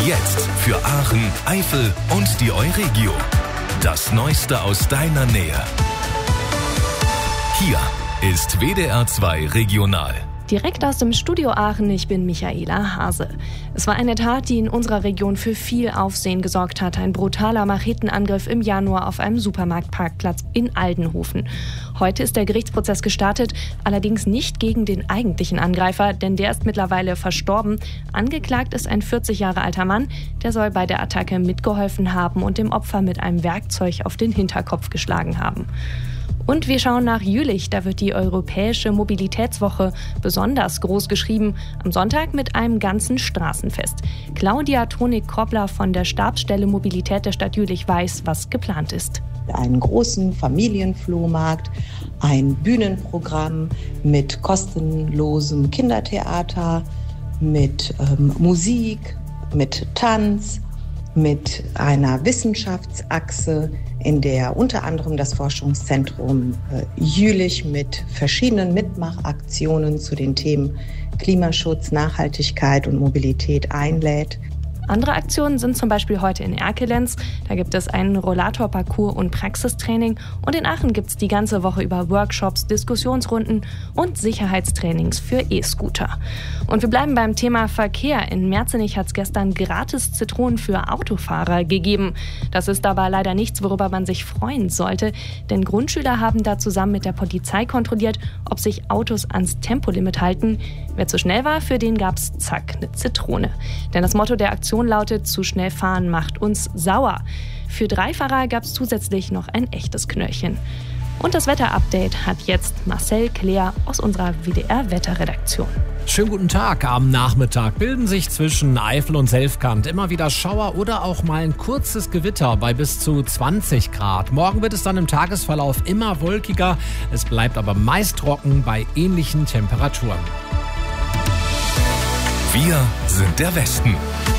Jetzt für Aachen, Eifel und die Euregio. Das Neueste aus deiner Nähe. Hier ist WDR 2 Regional. Direkt aus dem Studio Aachen, ich bin Michaela Hase. Es war eine Tat, die in unserer Region für viel Aufsehen gesorgt hat. Ein brutaler Machetenangriff im Januar auf einem Supermarktparkplatz in Aldenhofen. Heute ist der Gerichtsprozess gestartet, allerdings nicht gegen den eigentlichen Angreifer, denn der ist mittlerweile verstorben. Angeklagt ist ein 40 Jahre alter Mann, der soll bei der Attacke mitgeholfen haben und dem Opfer mit einem Werkzeug auf den Hinterkopf geschlagen haben. Und wir schauen nach Jülich, da wird die Europäische Mobilitätswoche besonders groß geschrieben, am Sonntag mit einem ganzen Straßenfest. Claudia Tonik-Koppler von der Stabsstelle Mobilität der Stadt Jülich weiß, was geplant ist. Einen großen Familienflohmarkt, ein Bühnenprogramm mit kostenlosem Kindertheater, mit Musik, mit Tanz, mit einer Wissenschaftsachse, in der unter anderem das Forschungszentrum Jülich mit verschiedenen Mitmachaktionen zu den Themen Klimaschutz, Nachhaltigkeit und Mobilität einlädt. Andere Aktionen sind zum Beispiel heute in Erkelenz. Da gibt es einen Rollatorparcours und Praxistraining. Und in Aachen gibt es die ganze Woche über Workshops, Diskussionsrunden und Sicherheitstrainings für E-Scooter. Und wir bleiben beim Thema Verkehr. In Merzenich hat es gestern gratis Zitronen für Autofahrer gegeben. Das ist aber leider nichts, worüber man sich freuen sollte. Denn Grundschüler haben da zusammen mit der Polizei kontrolliert, ob sich Autos ans Tempolimit halten. Wer zu schnell war, für den gab es zack, eine Zitrone. Denn das Motto der Aktion lautet, zu schnell fahren macht uns sauer. Für 3 Fahrer gab es zusätzlich noch ein echtes Knöllchen. Und das Wetterupdate hat jetzt Marcel Kleer aus unserer WDR-Wetterredaktion. Schönen guten Tag. Am Nachmittag bilden sich zwischen Eifel und Selfkant immer wieder Schauer oder auch mal ein kurzes Gewitter bei bis zu 20 Grad. Morgen wird es dann im Tagesverlauf immer wolkiger. Es bleibt aber meist trocken bei ähnlichen Temperaturen. Wir sind der Westen.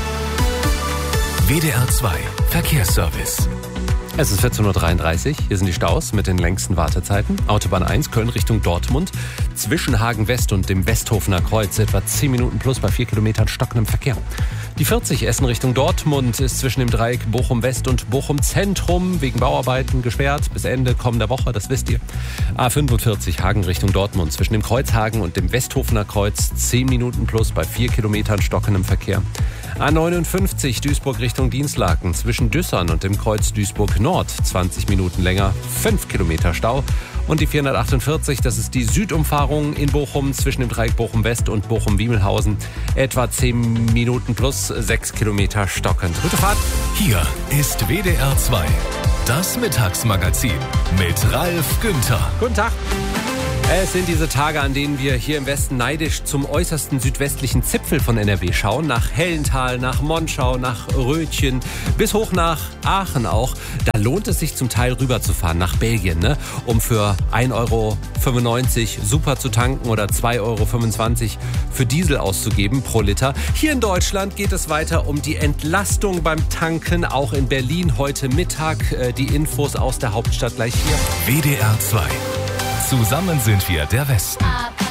WDR 2 Verkehrsservice. Es ist 14.33 Uhr. Hier sind die Staus mit den längsten Wartezeiten. Autobahn 1 Köln Richtung Dortmund. Zwischen Hagen West und dem Westhofener Kreuz etwa 10 Minuten plus bei 4 Kilometern stockendem Verkehr. Die 40 Essen Richtung Dortmund ist zwischen dem Dreieck Bochum West und Bochum Zentrum wegen Bauarbeiten gesperrt. Bis Ende kommender Woche, das wisst ihr. A45 Hagen Richtung Dortmund zwischen dem Kreuzhagen und dem Westhofener Kreuz 10 Minuten plus bei 4 Kilometern stockendem Verkehr. A59 Duisburg Richtung Dienstlaken zwischen Düssern und dem Kreuz Duisburg Nord 20 Minuten länger, 5 Kilometer Stau. Und die 448, das ist die Südumfahrung in Bochum zwischen dem Dreieck Bochum West und Bochum-Wiemelhausen. Etwa 10 Minuten plus 6 Kilometer stockend. Gute Fahrt. Hier ist WDR 2, das Mittagsmagazin mit Ralf Günther. Guten Tag. Es sind diese Tage, an denen wir hier im Westen neidisch zum äußersten südwestlichen Zipfel von NRW schauen. Nach Hellental, nach Monschau, nach Rötchen, bis hoch nach Aachen auch. Da lohnt es sich zum Teil rüberzufahren nach Belgien, ne? Um für 1,95 Euro super zu tanken oder 2,25 Euro für Diesel auszugeben pro Liter. Hier in Deutschland geht es weiter um die Entlastung beim Tanken, auch in Berlin heute Mittag. Die Infos aus der Hauptstadt gleich hier. WDR 2. Zusammen sind wir der Westen.